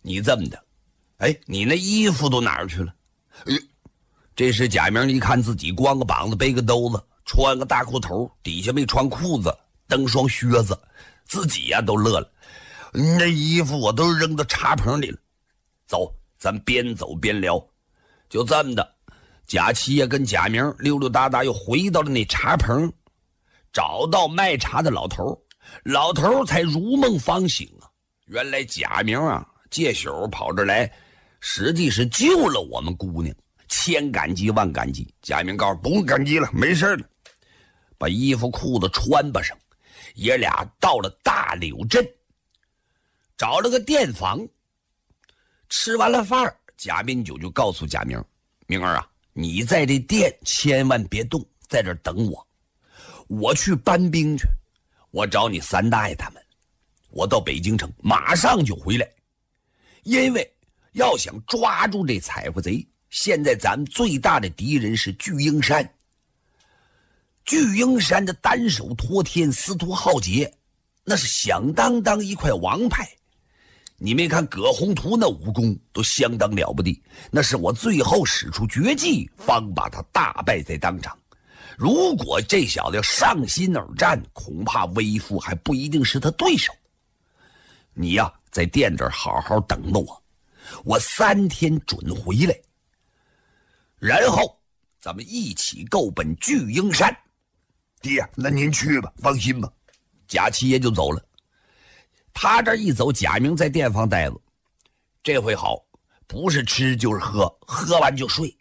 你这么的，哎，你那衣服都哪儿去了？这时贾明一看自己光个膀子背个兜子，穿个大裤头，底下没穿裤子，蹬双靴子，自己呀都乐了。那衣服我都扔到茶棚里了。走，咱边走边聊。就这么的，贾七爷跟贾明溜溜达达又回到了那茶棚，找到卖茶的老头，老头才如梦方醒啊。原来贾明啊借宿跑这来，实际是救了我们姑娘，千感激万感激。贾明告诉不用感激了，没事了，把衣服裤子穿吧上，爷俩到了大柳镇，找了个店房，吃完了饭，贾宾九就告诉贾明，明儿啊，你在这店千万别动，在这等我，我去搬兵去，我找你三大爷他们，我到北京城马上就回来。因为要想抓住这采花贼，现在咱们最大的敌人是巨鹰山。巨鹰山的单手托天司徒浩劫，那是响当当一块王牌。你没看葛宏图那武功都相当了不得，那是我最后使出绝技，方把他大败在当场。如果这小子要上心而战，恐怕微服还不一定是他对手。你呀，在店这儿好好等着我，我3天准回来，然后咱们一起够奔巨鹰山。 爹，那您去吧，放心吧。 贾七爷就走了。他这一走，贾明在店房待着，这回好，不是吃就是喝，喝完就睡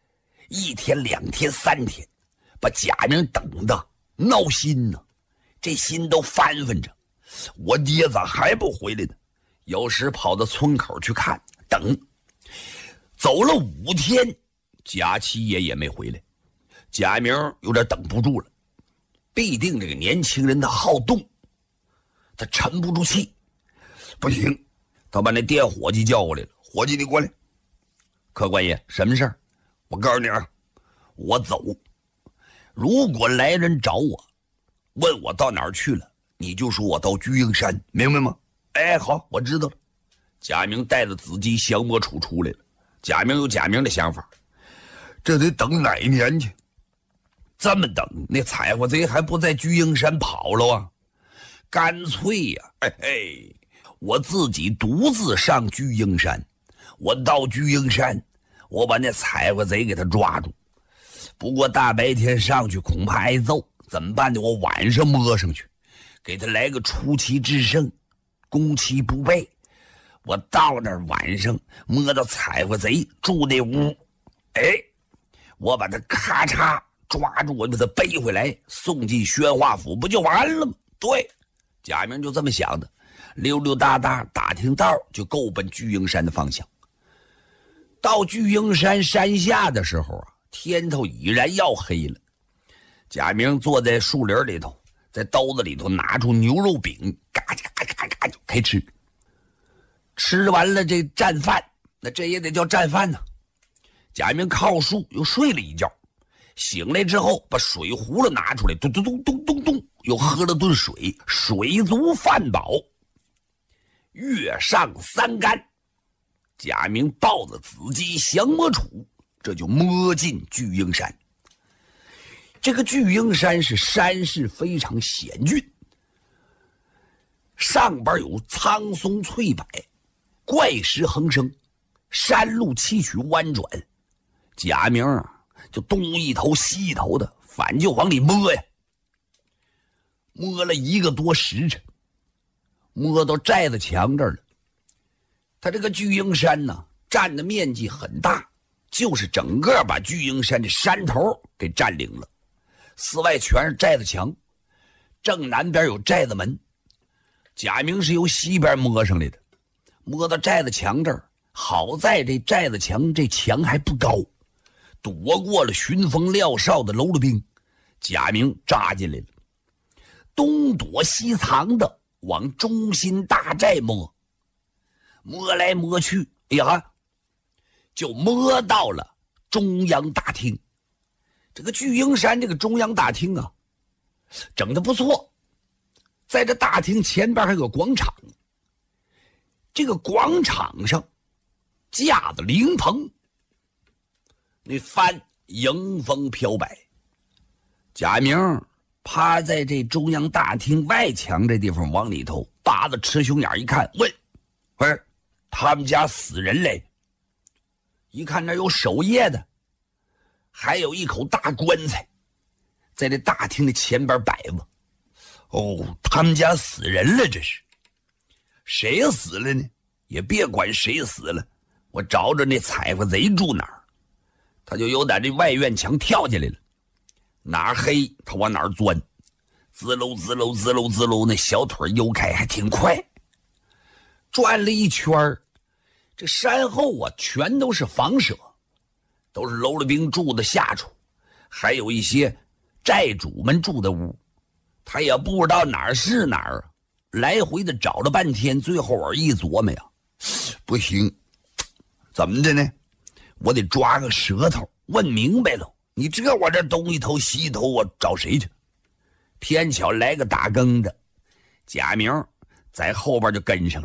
，1天2天3天，把贾明等的闹心呢，这心都翻翻着，我爹咋还不回来呢？有时跑到村口去看，等，走了5天，贾七爷也没回来。贾明有点等不住了，必定这个年轻人他好动，他沉不住气。 不行， 他把那店伙计叫过来了。 伙计，你过来。 客官爷，什么事儿？ 我告诉你啊， 我走，如果来人找我，问我到哪儿去了，你就说我到巨鹰山，明白吗？哎，好，我知道了。贾明带着子鸡降魔杵出来了。贾明有贾明的想法， 这得等哪年去？ 这么等，那采花贼还不在巨鹰山跑了啊？干脆呀，我自己独自上巨鹰山，我到巨鹰山，我把那采花贼给他抓住。不过大白天上去恐怕挨揍，怎么办呢？我晚上摸上去，给他来个出奇制胜，攻其不备。我到那儿晚上摸到采花贼住那屋，我把他咔嚓抓住，我把他背回来，送进宣化府，不就完了吗？对，贾明就这么想的，溜溜达达打听道，就够奔巨鹰山的方向。到巨鹰山山下的时候啊，天头已然要黑了。贾明坐在树林里头，在兜子里头拿出牛肉饼，嘎叽嘎叽嘎叽嘎叽开吃。吃完了这战饭，那这也得叫战饭呢。贾明靠树又睡了一觉，醒来之后把水壶了拿出来，咚咚咚咚咚咚，又喝了顿水，水足饭饱。月上3竿，贾明抱着子鸡降魔杵，这就摸进巨鹰山。这个巨鹰山是山势非常险峻，上边有苍松翠柏，怪石横生，山路崎岖弯转。贾明啊，就东一头西一头的，反就往里摸呀。摸了1个多时辰，摸到寨子墙这儿了。他这个巨鹰山呢，占的面积很大，就是整个把巨鹰山的山头给占领了。四外全是寨子墙，正南边有寨子门。贾明是由西边摸上来的，摸到寨子墙这儿，好在这寨子墙这墙还不高，躲过了巡锋廖少的喽啰兵。贾明扎进来了，东躲西藏的往中心大寨摸，摸来摸去，就摸到了中央大厅。这个巨鹰山这个中央大厅啊，整得不错，在这大厅前边还有个广场， 这个广场上架的灵棚，那帆迎风飘摆。贾明趴在这中央大厅外墙这地方往里头扒着吃熊眼一看，喂，他们家死人嘞！一看那有守夜的，还有一口大棺材在这大厅的前边摆着。哦，他们家死人了，这是谁死了呢？也别管谁死了，我找着那采花贼住哪儿，他就由在这外院墙跳下来了，哪儿黑他往哪儿钻，滋溜滋溜滋溜滋溜，那小腿悠开还挺快。转了一圈，这山后啊全都是房舍，都是楼里兵住的下处，还有一些债主们住的屋。他也不知道哪儿是哪儿，来回的找了半天，最后我一琢磨呀，不行，怎么的呢？我得抓个舌头问明白了。你这我这东一头西一头，我找谁去？偏巧来个打更的，贾明在后边就跟上了。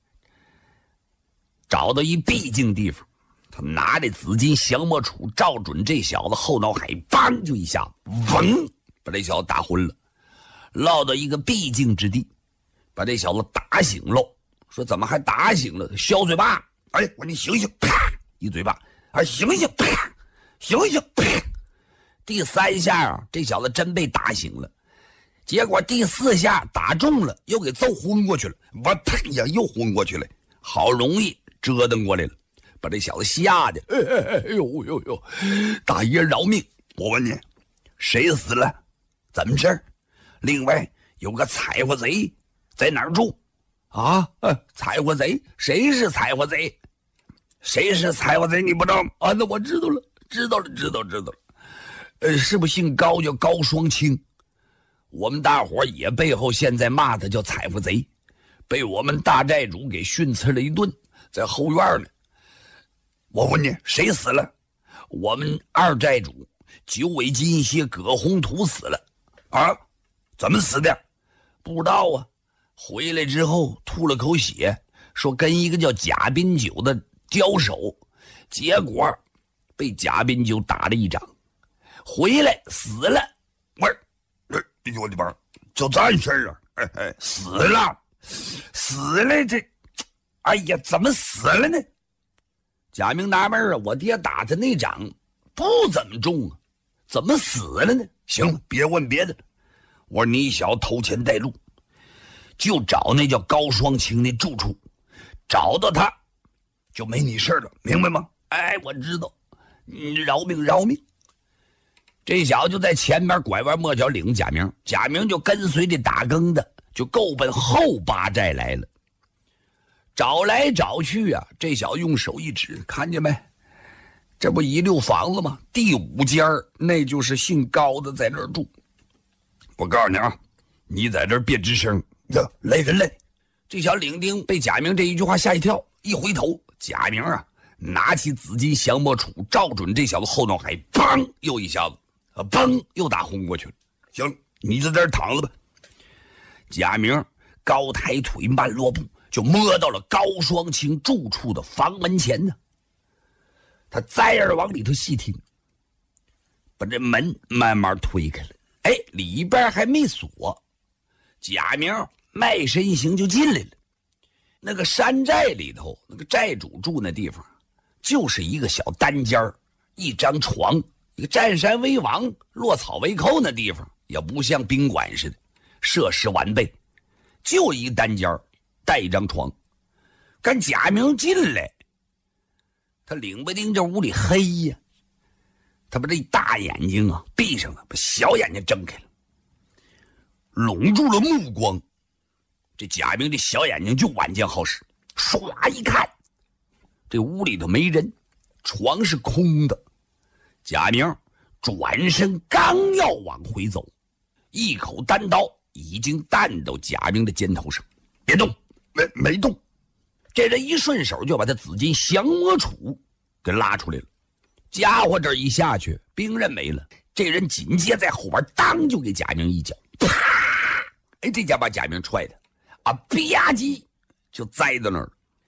找到一僻静地方，他拿着紫金降魔杵照准这小子后脑海，梆就一下子，嗡，把这小子打昏了。落到一个僻静之地，把这小子打醒了，说怎么还打醒了？削嘴巴！ 哎，我说你醒醒！ 啪，一嘴巴！哎，醒醒！啪，醒醒！啪，第3下啊，这小子真被打醒了。结果第4下打中了，又给揍昏过去了。我啪呀，又昏过去了。好容易折腾过来了，把这小子吓的，哎呦呦呦！大爷饶命！ 我问你， 谁死了？怎么事儿？另外有个采花贼在哪儿住啊？采花贼？谁是采花贼？谁是采花贼？你不知道啊？那我知道了，知道了。是不是姓高，叫高双清？我们大伙也背后现在骂他叫采花贼，被我们大债主给训斥了一顿，在后院呢。我问你，谁死了？我们二债主九尾金蝎葛宏图死了啊？怎么死的？不知道啊。回来之后吐了口血，说跟一个叫贾宾九的交手，结果被贾宾九打了一掌，回来死了。 喂，哎呦我的妈，就这事儿啊！死了， 这，哎呀，怎么死了呢？贾明纳闷啊，我爹打他那掌不怎么重啊，怎么死了呢？行，别问别的了。我说你小偷钱带路，就找那叫高双清那住处，找到他就没你事了，明白吗？哎，我知道，饶命饶命。这小子就在前边拐弯抹角领贾明，贾明就跟随这打更的就够奔后八寨来了。找来找去啊，这小子用手一指，看见没？这不一溜房子吗？第5间那就是姓高的在那儿住。我告诉你啊，你在这儿别吱声呀，来人来！这小领丁被贾明这一句话吓一跳，一回头，贾明啊拿起紫金降魔杵，照准这小子后脑海，砰，又一下子，砰，又打昏过去了。行，你在这儿躺着吧。贾明高抬腿，慢落步，就摸到了高双清住处的房门前呢。他再耳往里头细听，把这门慢慢推开了。哎，里边还没锁，贾明迈身形就进来了。那个山寨里头，那个寨主住那地方，就是一个小单间一张床，一个占山为王、落草为寇那地方，也不像宾馆似的，设施完备，就一单间带一张床。跟贾明进来，他领不丁这屋里黑呀，他把这大眼睛啊闭上了，把小眼睛睁开了，拢住了目光。这贾明这小眼睛就晚见好使，唰一看，这屋里头没人，床是空的。贾明转身刚要往回走，一口单刀已经弹到贾明的肩头上，别动，没动。这人一顺手就把他紫金降魔杵给拉出来了。家伙这一下去，兵刃没了，这人紧接在后边，当就给贾明一脚，啪！哎，这家把贾明踹的啊，吧唧就栽到那儿了。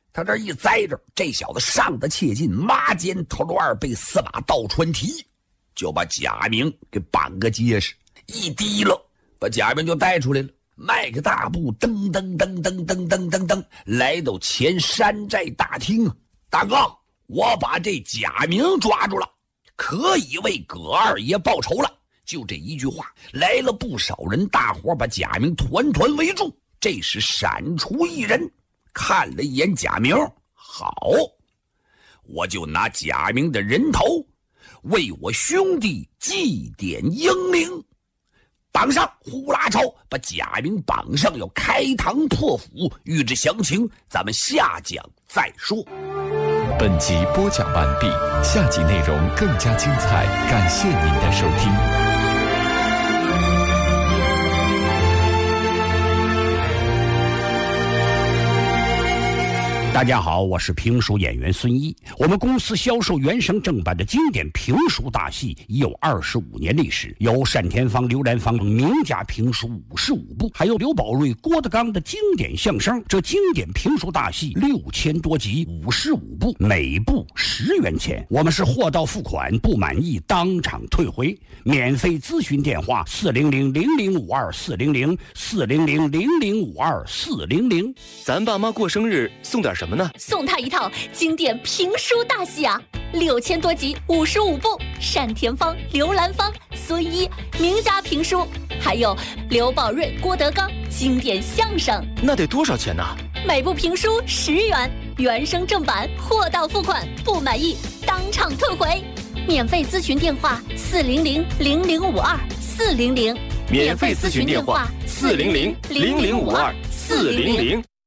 他这一栽着，这小子上得切近，麻尖头腕被4把倒穿提，就把贾明给绑个结实，一提了，把贾明就带出来了，迈个大步，噔噔噔噔噔噔噔噔，来到前山寨大厅啊！大哥，我把这贾明抓住了，可以为葛二爷报仇了。就这一句话，来了不少人，大伙把贾明团团围住。这时闪出一人，看了一眼贾明，好，我就拿贾明的人头为我兄弟祭奠英灵。绑上，呼啦超把贾明绑上，要开膛破腹。欲知详情，咱们下讲再说。 本集播讲完毕，下集内容更加精彩，感谢您的收听。 大家好，我是评书演员孙一。我们公司销售原声正版的经典评书大戏已有25年历史，有单田芳、刘兰芳等名家评书55部，还有刘宝瑞、郭德纲的经典相声。这经典评书大戏6000多集，55部，每部10元钱。我们是货到付款，不满意当场退回。免费咨询电话400-0052-400-400-0052-400。 咱爸妈过生日送点什么呢？ 送他一套经典评书大戏啊，6000多集，55部，单田芳、刘兰芳、孙一名家评书，还有刘宝瑞、郭德纲经典相声。 那得多少钱呢？ 每部评书10元，原声正版，货到付款，不满意当场退回。免费咨询电话400-0052-400。 免费咨询电话400-0052-400。